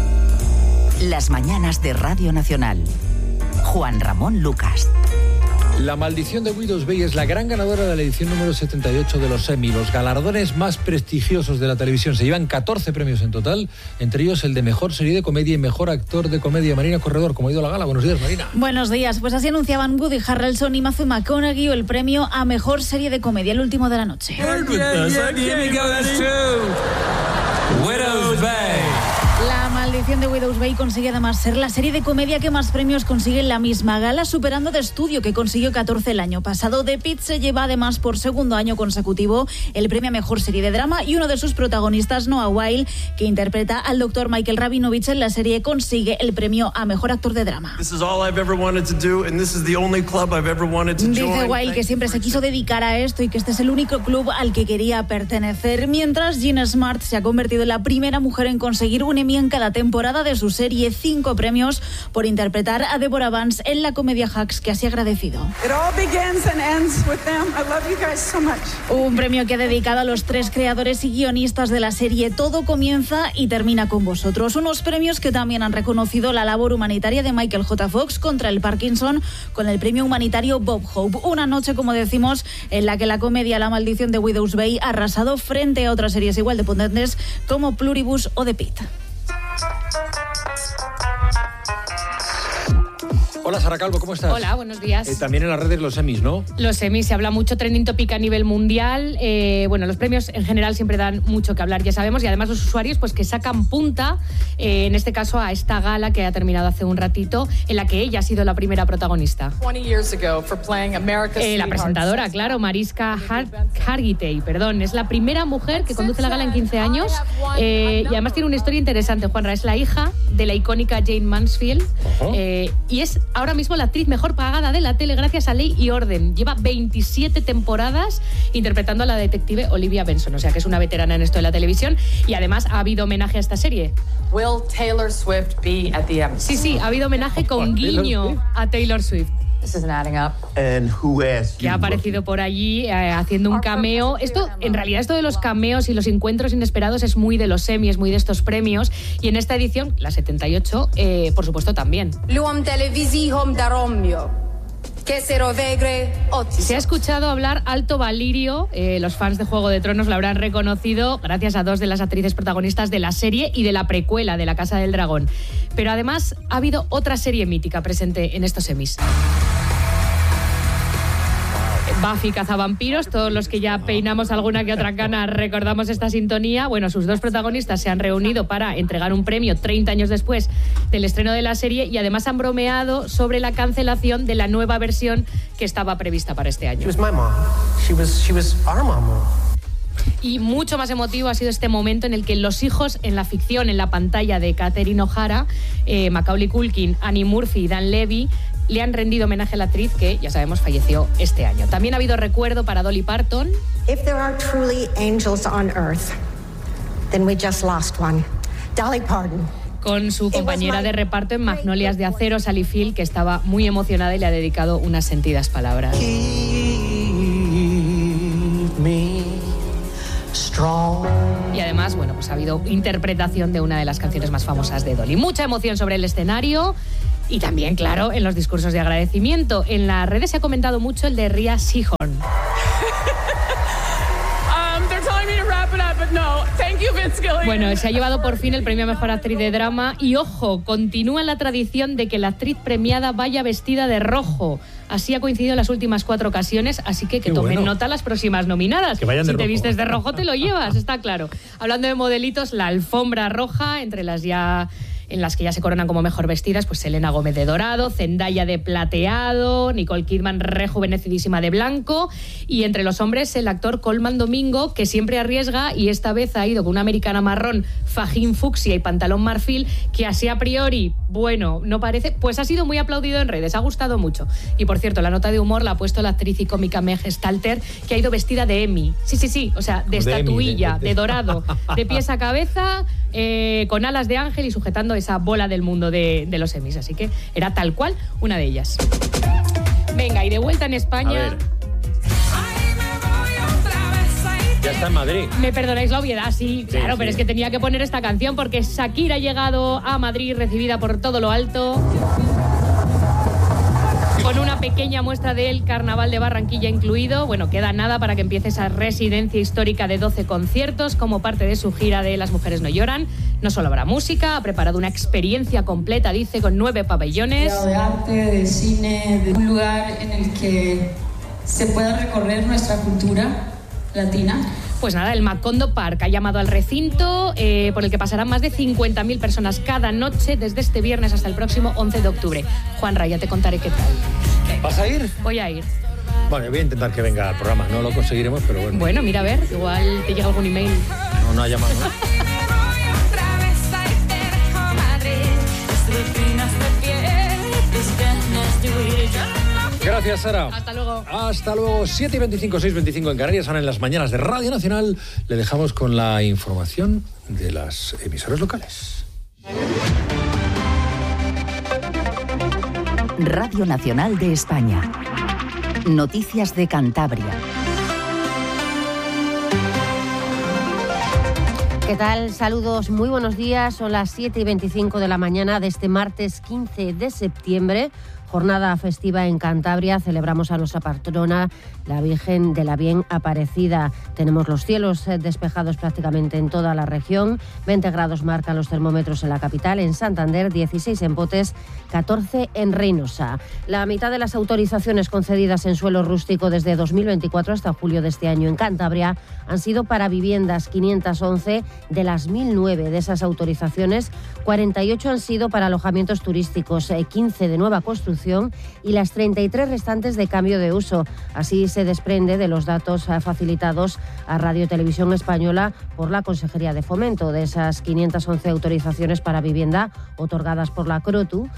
Speaker 15: Las mañanas de Radio Nacional. Juan Ramón Lucas.
Speaker 6: La maldición de Widow's Bay es la gran ganadora de la edición número 78 de los Emmy, los galardones más prestigiosos de la televisión. Se llevan 14 premios en total, entre ellos el de mejor serie de comedia y mejor actor de comedia. Marina Corredor, ¿cómo ha ido la gala? Buenos días, Marina.
Speaker 18: Buenos días, pues así anunciaban Woody Harrelson y Matthew McConaughey el premio a mejor serie de comedia, el último de la noche.
Speaker 19: Widow's Bay.
Speaker 18: La maldición de Widow's Bay consigue además ser la serie de comedia que más premios consigue en la misma gala, superando The Studio, que consiguió 14 el año pasado. The Pitt se lleva además por segundo año consecutivo el premio a mejor serie de drama, y uno de sus protagonistas, Noah Wyle, que interpreta al Dr. Michael Rabinovich en la serie, consigue el premio a mejor actor de drama.
Speaker 19: Dice
Speaker 18: Wyle que siempre se quiso dedicar a esto y que este es el único club al que quería pertenecer, mientras Jean Smart se ha convertido en la primera mujer en conseguir un Emmy en cada temporada de su serie, 5 premios por interpretar a Deborah Vance en la comedia Hacks, que así ha agradecido. Un premio que ha dedicado a los 3 creadores y guionistas de la serie Todo comienza y termina con vosotros. Unos premios que también han reconocido la labor humanitaria de Michael J. Fox contra el Parkinson con el premio humanitario Bob Hope. Una noche, como decimos, en la que la comedia La maldición de Widow's Bay ha arrasado frente a otras series igual de potentes como Pluribus o The Pitt.
Speaker 6: Hola, Sara Calvo, ¿cómo estás?
Speaker 20: Hola, buenos días.
Speaker 6: También en las redes los Emmys, ¿no?
Speaker 20: Los Emmys, se habla mucho, trending topic a nivel mundial. Los premios en general siempre dan mucho que hablar, ya sabemos, y además los usuarios pues que sacan punta, en este caso a esta gala que ha terminado hace un ratito, en la que ella ha sido la primera protagonista. La presentadora, claro, Mariska Hargitay, es la primera mujer que conduce la gala en 15 años, y además tiene una historia interesante, Juanra, es la hija de la icónica Jane Mansfield, y es ahora mismo la actriz mejor pagada de la tele gracias a Ley y Orden. Lleva 27 temporadas interpretando a la detective Olivia Benson, o sea que es una veterana en esto de la televisión, y además ha habido homenaje a esta serie.
Speaker 21: Will Taylor Swift be at the Emmys?
Speaker 20: Sí, ha habido homenaje con guiño a Taylor Swift. Que ha aparecido por allí haciendo un cameo. En realidad esto de los cameos y los encuentros inesperados es muy de los Emmy, es muy de estos premios, y en esta edición, la 78, por supuesto también. Se ha escuchado hablar alto valirio, los fans de Juego de Tronos lo habrán reconocido gracias a 2 de las actrices protagonistas de la serie y de la precuela de La Casa del Dragón. Pero además ha habido otra serie mítica presente en estos Emmys. Buffy cazavampiros, todos los que ya peinamos alguna que otra cana recordamos esta sintonía. Bueno, sus 2 protagonistas se han reunido para entregar un premio 30 años después del estreno de la serie, y además han bromeado sobre la cancelación de la nueva versión que estaba prevista para este año. Y mucho más emotivo ha sido este momento en el que los hijos en la ficción, en la pantalla de Catherine O'Hara, Macaulay Culkin, Annie Murphy y Dan Levy, le han rendido homenaje a la actriz que, ya sabemos, falleció este año. También ha habido recuerdo para Dolly Parton.
Speaker 26: If there are truly angels on earth, then we just lost one. Dolly Parton.
Speaker 20: Con su compañera de reparto en Magnolias de Acero, Sally Field, que estaba muy emocionada y le ha dedicado unas sentidas palabras. Y además, pues ha habido interpretación de una de las canciones más famosas de Dolly. Mucha emoción sobre el escenario y también, claro, en los discursos de agradecimiento. En las redes se ha comentado mucho el de Rhea Seehorn. Bueno, se ha llevado por fin el premio a Mejor Actriz de Drama y, ojo, continúa la tradición de que la actriz premiada vaya vestida de rojo. Así ha coincidido en las últimas 4 ocasiones, así que tomen nota las próximas nominadas. Si te vistes de rojo, te lo llevas, está claro. Hablando de modelitos, la alfombra roja, entre las en las que ya se coronan como mejor vestidas, pues Selena Gómez de dorado, Zendaya de plateado, Nicole Kidman rejuvenecidísima de blanco, y entre los hombres el actor Colman Domingo, que siempre arriesga y esta vez ha ido con una americana marrón, fajín fucsia y pantalón marfil, que así a priori, no parece, pues ha sido muy aplaudido en redes, ha gustado mucho. Y por cierto, la nota de humor la ha puesto la actriz y cómica Meg Stalter, que ha ido vestida de Emmy, o sea, de estatuilla, de dorado, de pies a cabeza, con alas de ángel y sujetando esa bola del mundo de los Emmys, así que era tal cual una de ellas. Venga, y de vuelta en España.
Speaker 6: Ya está en Madrid.
Speaker 20: Me perdonáis la obviedad, sí, claro, pero es que tenía que poner esta canción porque Shakira ha llegado a Madrid recibida por todo lo alto. con una pequeña muestra del Carnaval de Barranquilla incluido. Bueno, queda nada para que empiece esa residencia histórica de 12 conciertos como parte de su gira de Las Mujeres No Lloran. No solo habrá música, ha preparado una experiencia completa, dice, con 9 pabellones.
Speaker 2: De arte, de cine, de un lugar en el que se pueda recorrer nuestra cultura latina.
Speaker 20: Pues nada, el Macondo Park ha llamado al recinto por el que pasarán más de 50.000 personas cada noche desde este viernes hasta el próximo 11 de octubre. Juanra, ya te contaré qué tal.
Speaker 6: ¿Vas a ir?
Speaker 20: Voy a ir.
Speaker 6: Bueno, voy a intentar que venga al programa. No lo conseguiremos, pero bueno.
Speaker 20: Bueno, mira, a ver, igual te llega algún email.
Speaker 6: No ha llamado, ¿no? Gracias, Sara.
Speaker 20: Hasta luego.
Speaker 6: Hasta luego. 7:25, 6:25 en Canarias. Ahora en las mañanas de Radio Nacional le dejamos con la información de las emisoras locales.
Speaker 15: Radio Nacional de España. Noticias de Cantabria.
Speaker 19: ¿Qué tal? Saludos, muy buenos días. Son las 7:25 de la mañana de este martes 15 de septiembre. Jornada festiva en Cantabria. Celebramos a nuestra patrona, la Virgen de la Bien Aparecida. Tenemos los cielos despejados prácticamente en toda la región. 20 grados marcan los termómetros en la capital. En Santander, 16 en Potes, 14 en Reynosa. La mitad de las autorizaciones concedidas en suelo rústico desde 2024 hasta julio de este año en Cantabria han sido para viviendas. 511 de las 1.009 de esas autorizaciones, 48 han sido para alojamientos turísticos, 15 de nueva construcción y las 33 restantes de cambio de uso. Así se desprende de los datos facilitados a Radio Televisión Española por la Consejería de Fomento. De esas 511 autorizaciones para vivienda otorgadas por la CROTU,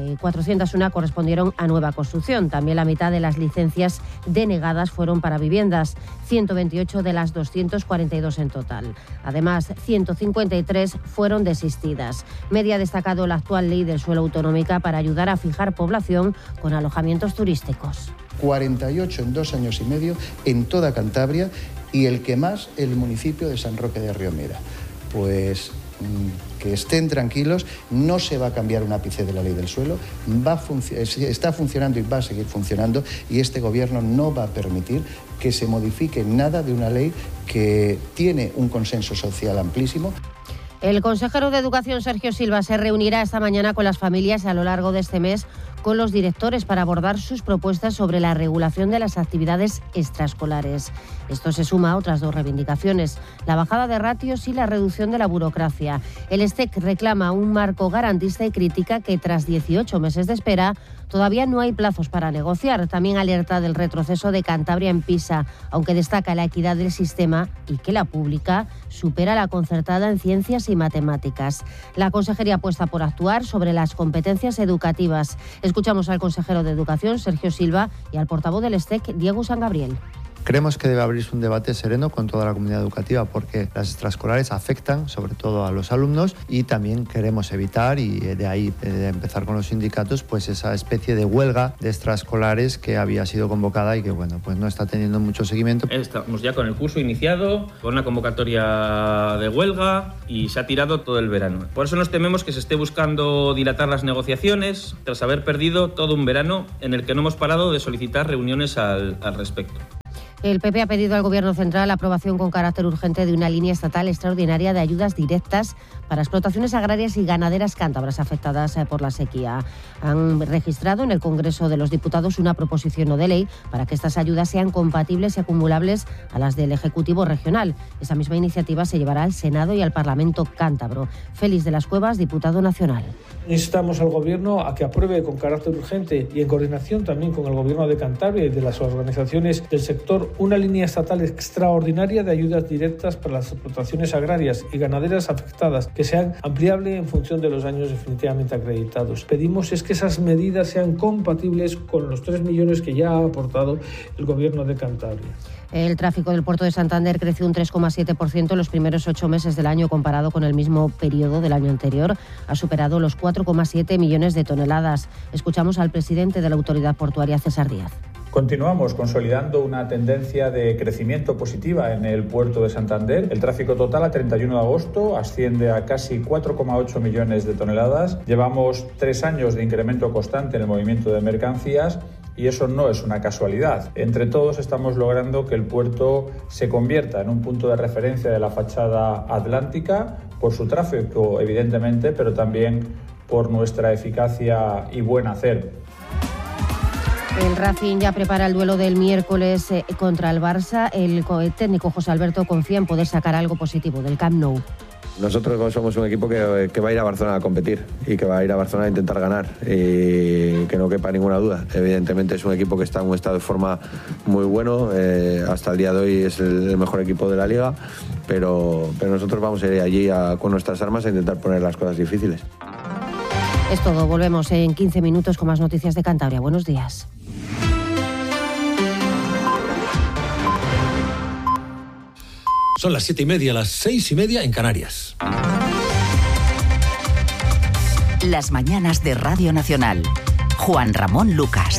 Speaker 19: 401 correspondieron a nueva construcción. También la mitad de las licencias denegadas fueron para viviendas, 128 de las 242 en total. Además, 153 fueron desistidas. Media ha destacado la actual ley del suelo autonómica para ayudar a fijar población con alojamientos turísticos.
Speaker 22: 48 en 2 años y medio en toda Cantabria y el que más, el municipio de San Roque de Riomera. Pues que estén tranquilos, no se va a cambiar un ápice de la ley del suelo, está funcionando y va a seguir funcionando, y este gobierno no va a permitir que se modifique nada de una ley que tiene un consenso social amplísimo.
Speaker 19: El consejero de Educación, Sergio Silva, se reunirá esta mañana con las familias a lo largo de este mes con los directores para abordar sus propuestas sobre la regulación de las actividades extraescolares. Esto se suma a otras 2 reivindicaciones, la bajada de ratios y la reducción de la burocracia. El STEC reclama un marco garantista y critica que tras 18 meses de espera todavía no hay plazos para negociar. También alerta del retroceso de Cantabria en PISA, aunque destaca la equidad del sistema y que la pública supera la concertada en ciencias y matemáticas. La consejería apuesta por actuar sobre las competencias educativas. Escuchamos al consejero de Educación, Sergio Silva, y al portavoz del STEC, Diego San Gabriel.
Speaker 23: Creemos que debe abrirse un debate sereno con toda la comunidad educativa porque las extraescolares afectan sobre todo a los alumnos y también queremos evitar, y de ahí de empezar con los sindicatos, pues esa especie de huelga de extraescolares que había sido convocada y que bueno, pues no está teniendo mucho seguimiento.
Speaker 24: Estamos ya con el curso iniciado, con una convocatoria de huelga y se ha tirado todo el verano. Por eso nos tememos que se esté buscando dilatar las negociaciones tras haber perdido todo un verano en el que no hemos parado de solicitar reuniones al respecto.
Speaker 19: El PP ha pedido al Gobierno central la aprobación con carácter urgente de una línea estatal extraordinaria de ayudas directas para explotaciones agrarias y ganaderas cántabras afectadas por la sequía. Han registrado en el Congreso de los Diputados una proposición no de ley para que estas ayudas sean compatibles y acumulables a las del Ejecutivo regional. Esa misma iniciativa se llevará al Senado y al Parlamento cántabro. Félix de las Cuevas, diputado nacional.
Speaker 25: Instamos al Gobierno a que apruebe con carácter urgente y en coordinación también con el Gobierno de Cantabria y de las organizaciones del sector una línea estatal extraordinaria de ayudas directas para las explotaciones agrarias y ganaderas afectadas, que sean ampliables en función de los años definitivamente acreditados. Pedimos es que esas medidas sean compatibles con los 3 millones que ya ha aportado el Gobierno de Cantabria.
Speaker 19: El tráfico del puerto de Santander creció un 3,7% en los primeros 8 meses del año comparado con el mismo periodo del año anterior. Ha superado los 4,7 millones de toneladas. Escuchamos al presidente de la Autoridad Portuaria, César Díaz.
Speaker 27: Continuamos consolidando una tendencia de crecimiento positiva en el puerto de Santander. El tráfico total a 31 de agosto asciende a casi 4,8 millones de toneladas. Llevamos 3 años de incremento constante en el movimiento de mercancías y eso no es una casualidad. Entre todos estamos logrando que el puerto se convierta en un punto de referencia de la fachada atlántica por su tráfico, evidentemente, pero también por nuestra eficacia y buen hacer.
Speaker 19: El Racing ya prepara el duelo del miércoles contra el Barça. El técnico José Alberto confía en poder sacar algo positivo del Camp Nou.
Speaker 3: Nosotros somos un equipo que va a ir a Barcelona a competir y que va a ir a Barcelona a intentar ganar, y que no quepa ninguna duda. Evidentemente es un equipo que está en un estado de forma muy bueno, hasta el día de hoy es el mejor equipo de la liga, pero nosotros vamos a ir allí con nuestras armas a intentar poner las cosas difíciles.
Speaker 19: Es todo, volvemos en 15 minutos con más noticias de Cantabria. Buenos días.
Speaker 6: Son las 7:30, las 6:30 en Canarias.
Speaker 15: Las mañanas de Radio Nacional. Juan Ramón Lucas.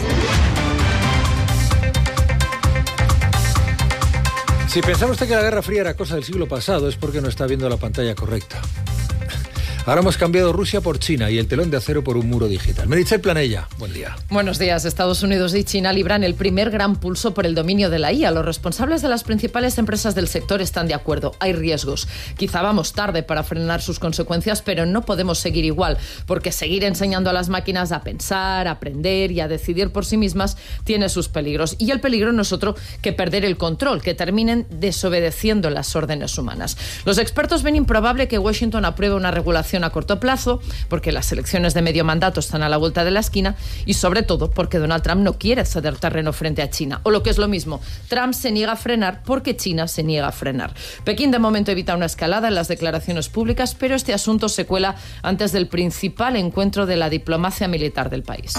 Speaker 6: Si pensaba usted que la Guerra Fría era cosa del siglo pasado, es porque no está viendo la pantalla correcta. Ahora hemos cambiado Rusia por China y el telón de acero por un muro digital. Meritxell Planella, buen día.
Speaker 4: Buenos días. Estados Unidos y China libran el primer gran pulso por el dominio de la IA. Los responsables de las principales empresas del sector están de acuerdo. Hay riesgos. Quizá vamos tarde para frenar sus consecuencias, pero no podemos seguir igual, porque seguir enseñando a las máquinas a pensar, a aprender y a decidir por sí mismas tiene sus peligros. Y el peligro no es otro que perder el control, que terminen desobedeciendo las órdenes humanas. Los expertos ven improbable que Washington apruebe una regulación a corto plazo, porque las elecciones de medio mandato están a la vuelta de la esquina, y sobre todo porque Donald Trump no quiere ceder terreno frente a China. O lo que es lo mismo, Trump se niega a frenar porque China se niega a frenar. Pekín de momento evita una escalada en las declaraciones públicas, pero este asunto se cuela antes del principal encuentro de la diplomacia militar del país.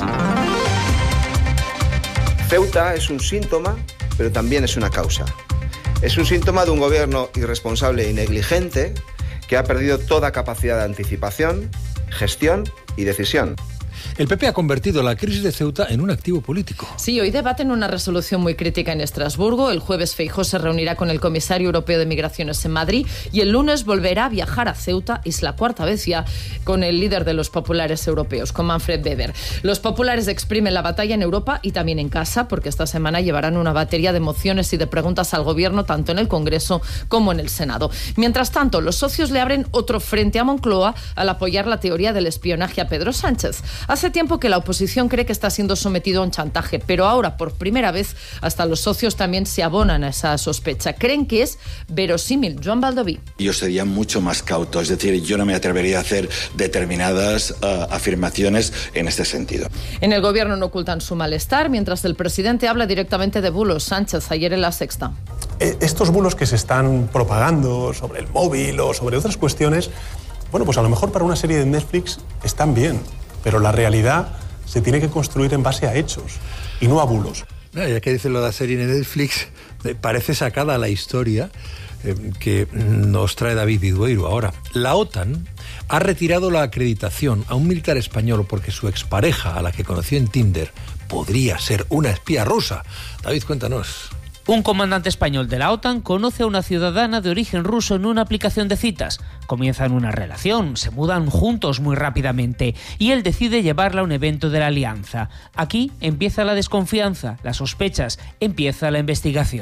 Speaker 13: Ceuta es un síntoma, pero también es una causa. Es un síntoma de un gobierno irresponsable y negligente que ha perdido toda capacidad de anticipación, gestión y decisión.
Speaker 6: El PP ha convertido la crisis de Ceuta en un activo político.
Speaker 4: Sí, hoy debaten una resolución muy crítica en Estrasburgo. El jueves Feijóo se reunirá con el comisario europeo de Migraciones en Madrid y el lunes volverá a viajar a Ceuta, es la cuarta vez ya, con el líder de los populares europeos, con Manfred Weber. Los populares exprimen la batalla en Europa y también en casa, porque esta semana llevarán una batería de mociones y de preguntas al gobierno, tanto en el Congreso como en el Senado. Mientras tanto, los socios le abren otro frente a Moncloa al apoyar la teoría del espionaje a Pedro Sánchez. Hace tiempo que la oposición cree que está siendo sometido a un chantaje, pero ahora, por primera vez, hasta los socios también se abonan a esa sospecha. Creen que es verosímil. Joan Baldoví.
Speaker 5: Yo sería mucho más cauto, es decir, yo no me atrevería a hacer determinadas afirmaciones en este sentido.
Speaker 4: En el gobierno no ocultan su malestar, mientras el presidente habla directamente de bulos. Sánchez, ayer en La Sexta.
Speaker 7: Estos bulos que se están propagando sobre el móvil o sobre otras cuestiones, bueno, pues a lo mejor para una serie de Netflix están bien, pero la realidad se tiene que construir en base a hechos y no a bulos.
Speaker 6: Ya que dice lo de la serie de Netflix, parece sacada la historia que nos trae David Vidueiro ahora. La OTAN ha retirado la acreditación a un militar español porque su expareja, a la que conoció en Tinder, podría ser una espía rusa. David, cuéntanos.
Speaker 9: Un comandante español de la OTAN conoce a una ciudadana de origen ruso en una aplicación de citas. Comienzan una relación, se mudan juntos muy rápidamente y él decide llevarla a un evento de la alianza. Aquí empieza la desconfianza, las sospechas, empieza la investigación.